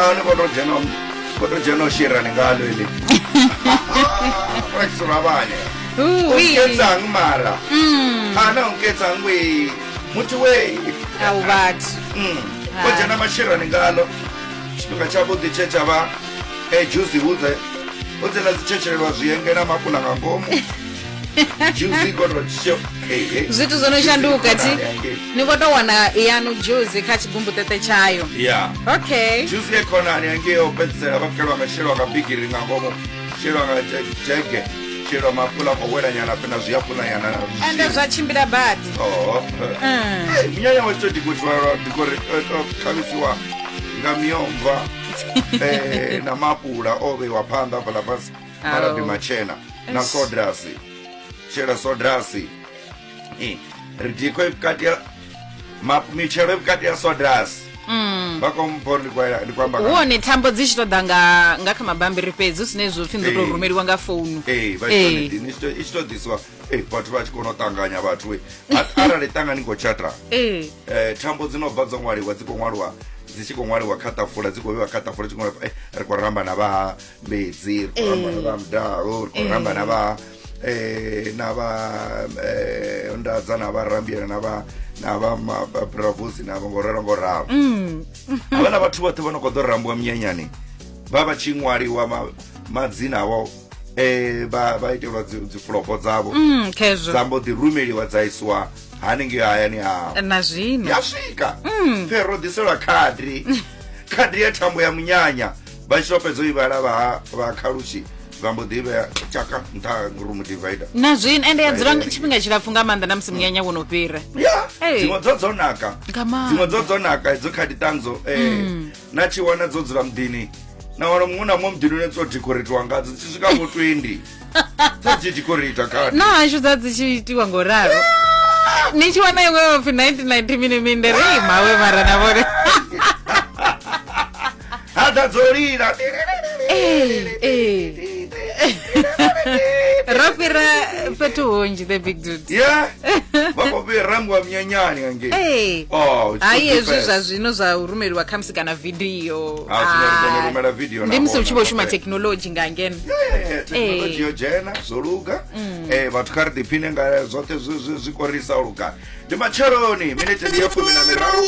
ngani kodwa jeno shira ngalo ile Surabane uketsa ngmara ana uketsa ngwe muthi we awubathi kodwa na mashira ngalo sipinga chabo dichecha ba juicy uze na zichechelwa ziyenge na mapula ngombo juicy kodwa sho zwithu zvonoshanduka ti nikotowana yanu juicy kha chigumbu tete chayo yeah okay juicy ekhona yange opetsela bakelwa mashiro ngabigiri ngombo shiro ngajege shiro mapula kwela nyana pena ziyapula yana ende zvachimbira bad mnyanya wacho dikutwa dikore khamisiwa ngamiyomva na mapula ove wapanda pala basi mara bimachena na sodrasi shera sodrasi ridiko ikati ya michero ikati ya sodrasi bakomponi kwamba uone tambo dzichitoda ngakha mabambiri pedzi usine zvopfi ndotorumeriwa nga phone ichito diswa vatu vachikonotanganya vatu we arali tangani ngochatra tambo dzinobva dzongwariwa dzikongwariwa dzichikongwariwa katafura dzikoviwa katafura chikongwariwa rikoramba nava mbedzi rikoramba nava mudhao rikoramba nava ndadza navarambira nava mabravusi nava ngorarangoravo havana vatu vote vanokodorambwa munyanyani vava chingwariwa madzina avo vaitelwa dzifulopo dzavo dzambodhirumeliwa dzaiswa hanenge hayani havo nazvino yasvika ferodhiselwa kadhi yetambo ya munyanya vachitopedzoivara vakaruchi vambodhiva chaka ntarumu divider nazvino ende yadzira chipinga chirafunga manda namusi munyanya unopera dzimwe dzodzonaka idzo kadhi tanzo nachiwana dzodzira mudhini nawana munguna mudhini unetsodhikoretwa ngadzo dzichisvika mu 20 dzadhikoretwa kadhi nazvo dzadzichiitiwa ngoraro nichiwana imwe mapi 1990 miniminde reimawe mara navore hadadzorira ropira petuhonji the big dude vakoverambwa munyanyani kange haiyezvi zvazvino zvaurumeriwa kamsi kana vhidhiyo ndimusi uchivoshuma teknoloji ngangeno teknoloji yojena zoruga vatukari dipine nga zote zikorisa uruga ndimacheroni minitedi yefumi na miraru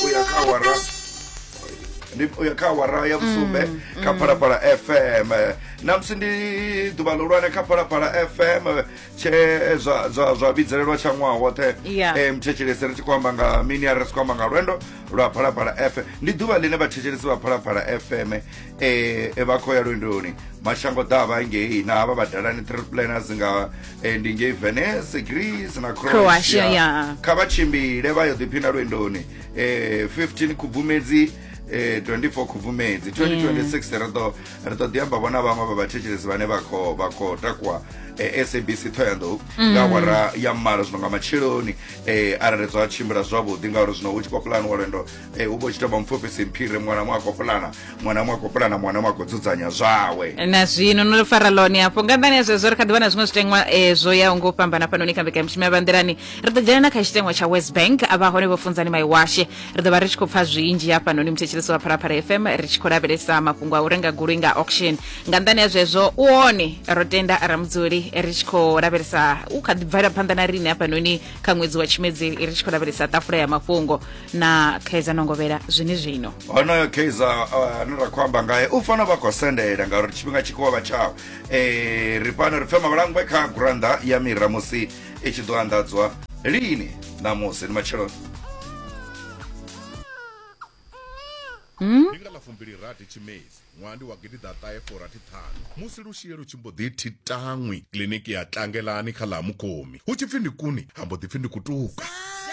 uyakawara ya busumbe kaparapara FM namsindi dubalurwane kaparapara FM che za bidzerelwa chamwa wote mchechelesere chikwamba nga mini ares kwamba nga rwendo lwa parapara FM ndi duba line bachechelese wa parapara FM ebakoya rwendoni mashango dava inge na aba badalani tripliners nga ndinge Venice Greece na Croatia kabachimbire bayo dipina rwendoni 15 kubumedzi 24 kuvumedzi 2026 rito diamba vona vamwe vavachechelesi vane vako takwa SABC thoyando ngawara ya mara zvino ngamacheloni araredzwa achimbira zvavudi ngauri zvino uchikwa plan walendo ubo chitoba mfupisi mpire mwana mwako mwana mwako dzudzanya zvawe nazvino nofara loni apo ngandani zvezvo rikadivana zvimwe zvitengwa zvoya ungopambana pano nikambika mishimi yavandirani ritojana nakachitengwa cha West Bank avahone vofunzani maiwashe ridova richikopfa zvinji apa noni mutecheleso wa Parapara FM richikoraveresa mapungu aurenga guru inga auction ngandani zvezvo uone rotenda ramudzuri richikoraveresa ukadibvira pandana rini apa noni kamwedzi wachimedzi richikoraveresa tafura ya mapungo na Kaiza Nongovera zvino onoyo Kaiza anorakwamba ngaye ufana vakosendera ngauri chipinga chikova chavo ripano rifema varangwe kaguranda yamira musi ichidoandadzwa lini namusi ni macheloni ndingalafumbiri rati chimezi mwandi wagididha taye forati thano musi rushiye ruchimbodhiti tamwi kliniki yatlangelani khala mukomi uchipfindi kuni hambodhipfindi kutuka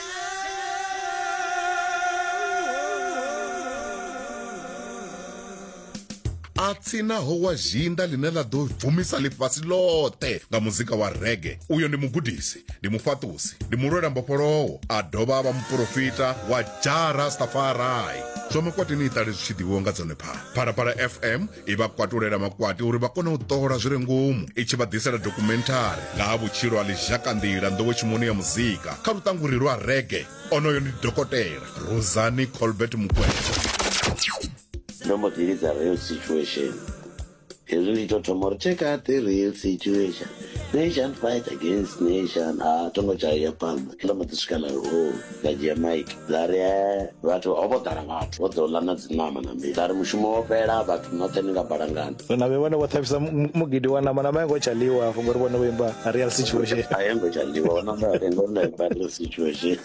atsinaho wa zhinda line la do bvumisa lifasi lote nga muzika wa rege uyo ndi mugudisi ndi mufatusi ndi murwera mbopolowo adova ava muprofita wa Jah Rastafari some kwatini itali zvichidiwo nga dzone Parapara FM iva kwatulera makwati uri vakona utora zviri ngumu ichivadhisira dokumentari nga vuchiro ali zhakandira ndowe chimoni ya muzika karutangurirwa rege onoyo ndi dhokotera Rosani Colbert Mukwete no it is a real situation. Hezwi totomor check out the real situation. Nation fight against nation. Tongo chaya palma. Kilometers kala la Jamaica. Daria watu obotara watu. Woto lana zinama na mbi. Dari mushumo pera watu noteninga barangana. Na wewana wathafisa mugidi wana manamengo chaliwa. Fungori wana wimba a real situation. Ayengo chaliwa. Wana real situation.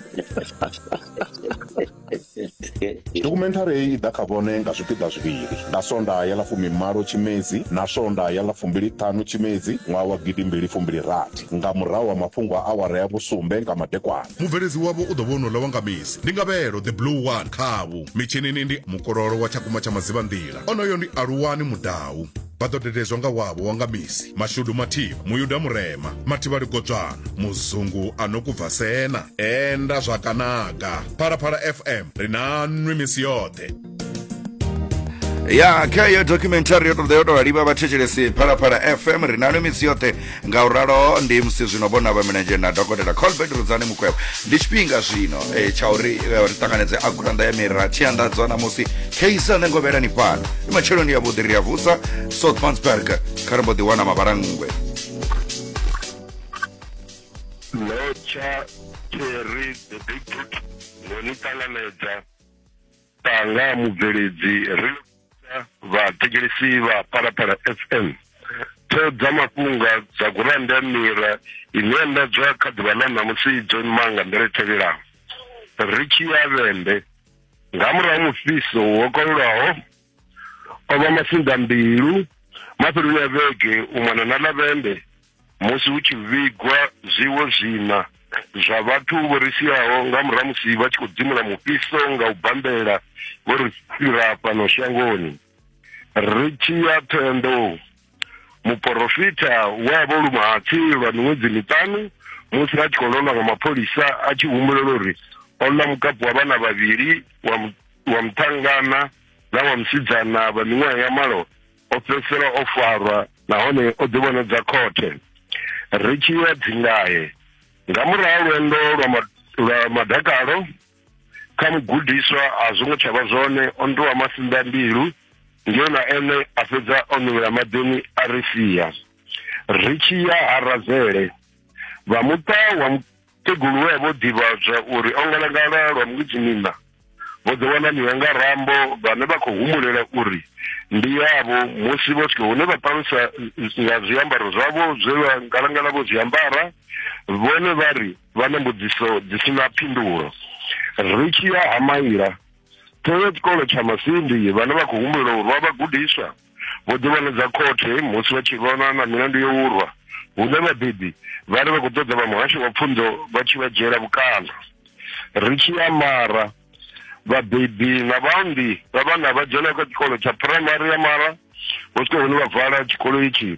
Documentary idakabone ngazvipida zviviri nasonda yalafumi maro chimezi nasonda yalafumi tano chimezi mwawa gidi mbili fumbili rati nga murahu wa mafungwa awara ya vusumbe nga madekwana mubverezi wavo udovono lawa nga misi ndingavero the blue one khavu michinini ndi mukororo wa chakuma cha mazivandila onoyo ndi aruwani mudawu vadodedezwa nga wavo wanga misi mashudu mathiva muyuda murema mathivali godzwana muzungu anokubva sena enda zvakanaka Pharapara FM rinanwi misi yote ya khayo documentary yoto valiva vathechelesi Pharapara FM rinanwi misi yote nga uralo ndi msi zvino vona vameneje na dokotela Colbert Rudzani Mukwevho ndi chipinga zvino chauri ritanganedze aguranda ya mira chiandadzwa na musi keisa nengovera ni pano imacheloni ya budiri ya vusa Southmansburg karimbo diwana mabarangwe Locha Terry the big book nonitanganedza tanga mubveredzi vategeresi va Pharapara FM todza makunga dzaguranda mira inoenda dzakadhivana namusi John Manga nderetevera richi yavembe ngamura mufiso wokorulaho ova masinda mbilu mapirulu ya vege umwana na lavembe musi uchivigwa ziwo zina zva vatu vorisiyaho ngamura musi vachikudzimura mufiso ngaubambera vorisira pano shangoni richi yatendo muprofita wavo lumahatsi vanhu mwedzi mitano musi achikolona ngamapolisa achihumulelori ona mukapu wavana vaviri wamutangana nawamusidzana vaminwa yamalo opesera ofarwa nahone odzivonedza kote richi yadzingaye ngamuraha lwendo lwa madhakaro kamugudhiswa azvimwe chava zvone ondowa masinda mbilu ndiona ene apedza onuvira madheni arisiya richi yaharazele vamuta wamutegulu wevo dhivadzva uri ongalangala lwamugijimina vodzivona niwenga rambo vane vakuhumulela uri ndiyavo musi votyo une vapamisa nga zviambaro zvavo zvevangalangala vozviambara vone vari vane mbudziso dzisina pinduro richi yahamaira toyo chikolo chamasindi vane vakuhumulela urwa vagudhiswa vodzivanedza kote musi vachivona na milandu yeurwa une vabhibhi vari vakutodza vamuhasho wapfunzo vachivajera vukana richi yamara vabhibhi navaundi vavana vajana kachikolo chaprimary yamara vosvika vone vavhara chikolo ichi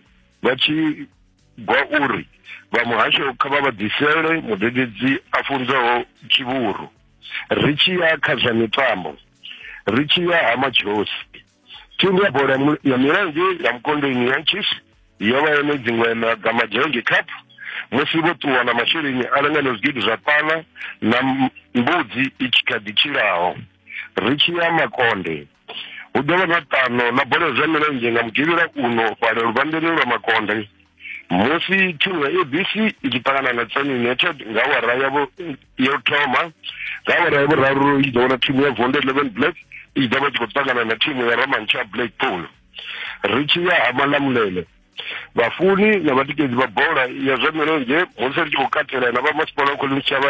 vachigwa uri vamuhasho kavavadzisele mudededzi afunzewo chivuru richi yakazva mitambo richi yahama josi timu yabhora yamirenje yamukondeni yanchis yava yemedzingwena gamajenge cup musi votuwa na mashirini alangana zvigidu zvapana na mbudzi ichikadhichirawo richi yamakonde udova natano na bhora zvamirenje ngamugivira uno pare ruvandeni rwamakonde musi timu yaabc ichipangana natsoni united ngawara yavo yotoma ngawara yavo raru ichizoona timu yavhonde 11 black ichidava chikutangana na timu yaramancha blackpool richi yahamalambulele vafuni navatikezi vabhora yazvamirenje musi richikukatela navamasipala kulimuchava